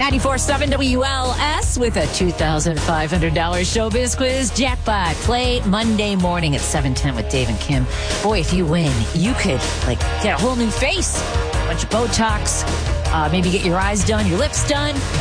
94.7 WLS with a $2,500 showbiz quiz jackpot. Play Monday morning at 7:10 with Dave and Kim. Boy, if you win, you could get a whole new face, a bunch of Botox, maybe get your eyes done, your lips done.